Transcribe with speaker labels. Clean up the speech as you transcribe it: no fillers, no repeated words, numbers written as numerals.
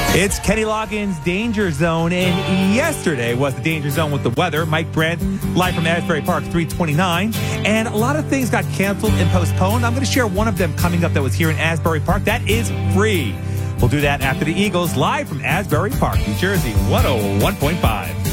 Speaker 1: It's Kenny Loggins' Danger Zone, and yesterday was the Danger Zone with the weather. Mike Brent, live from Asbury Park, 329, and a lot of things got canceled and postponed. I'm going to share one of them coming up that was here in Asbury Park. That is free. We'll do that after the Eagles, live from Asbury Park, New Jersey, 101.5.